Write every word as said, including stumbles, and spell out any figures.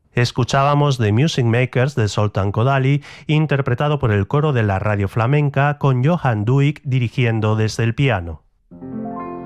Escuchábamos The Music Makers de Zoltán Kodály, interpretado por el coro de la Radio Flamenca, con Johan Duik dirigiendo desde el piano.